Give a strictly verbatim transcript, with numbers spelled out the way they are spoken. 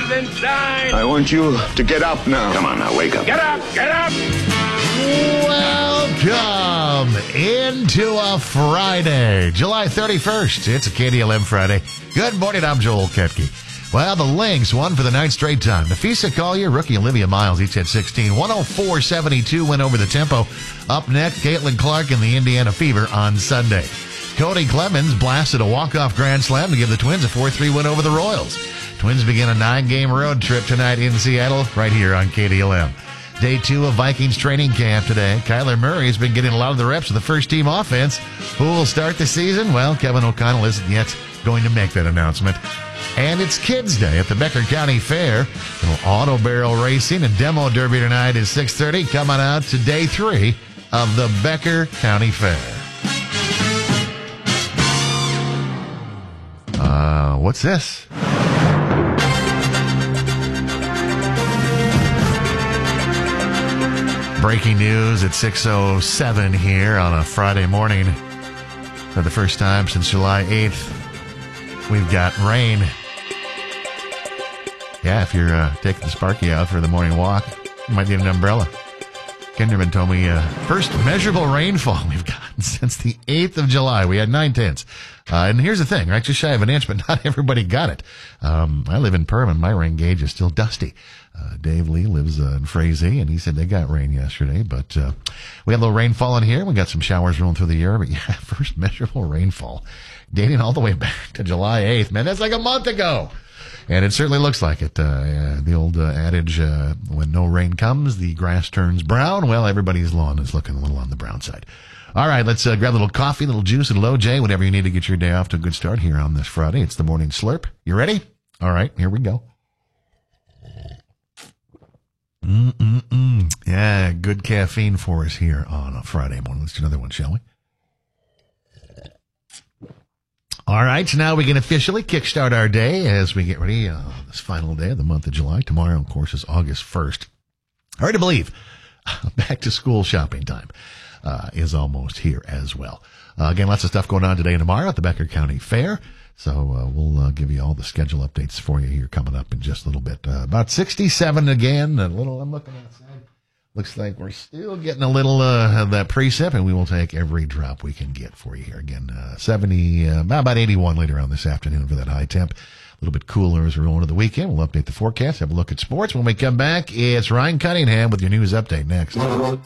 Eisenstein! I want you to get up now. Come on now, wake up. Get up! Get up! Welcome into a Friday, July thirty-first. It's a K D L M Friday. Good morning, I'm Joel Ketke. Well, the Lynx won for the ninth straight time. Nafisa Collier, rookie Olivia Miles, each had sixteen. one oh four seventy-two went over the tempo. Up next, Caitlin Clark and the Indiana Fever on Sunday. Cody Clemens blasted a walk-off grand slam to give the Twins a four three win over the Royals. Twins begin a nine-game road trip tonight in Seattle, right here on K D L M. Day two of Vikings training camp today. Kyler Murray has been getting a lot of the reps of the first-team offense. Who will start the season? Well, Kevin O'Connell isn't yet going to make that announcement. And it's Kids Day at the Becker County Fair. Little auto barrel racing and demo derby tonight is six thirty. Coming out to day three of the Becker County Fair. Uh, what's this? Breaking news at six oh seven here on a Friday morning. For the first time since July eighth, we've got rain. Yeah, if you're uh, taking the Sparky out for the morning walk, you might need an umbrella. Kinderman told me uh, first measurable rainfall we've gotten since the eighth of July. We had nine tenths. Uh, and here's the thing, right? Just shy of an inch, but not everybody got it. Um, I live in Perham, and my rain gauge is still dusty. Uh, Dave Lee lives uh, in Frazee, and he said they got rain yesterday. But uh, we had a little rainfall in here. We got some showers rolling through the air. But yeah, first measurable rainfall dating all the way back to July eighth. Man, that's like a month ago. And it certainly looks like it. Uh, uh, the old uh, adage, uh, when no rain comes, the grass turns brown. Well, everybody's lawn is looking a little on the brown side. All right, let's uh, grab a little coffee, a little juice, and low J, whatever you need to get your day off to a good start here on this Friday. It's the morning slurp. You ready? All right, here we go. Mm-mm-mm. Yeah, good caffeine for us here on a Friday morning. Let's do another one, shall we? All right, so now we can officially kickstart our day as we get ready uh, this final day of the month of July. Tomorrow, of course, is August first. Hard to believe. Back to school shopping time uh, is almost here as well. Uh, again, lots of stuff going on today and tomorrow at the Becker County Fair. So uh, we'll uh, give you all the schedule updates for you here coming up in just a little bit. Uh, about sixty-seven again. A little. I'm looking outside. Looks like we're still getting a little uh, of that precip, and we will take every drop we can get for you here. Again, uh, seventy, uh, about eighty-one later on this afternoon for that high temp. A little bit cooler as we're going to the weekend. We'll update the forecast, have a look at sports. When we come back, it's Ryan Cunningham with your news update next.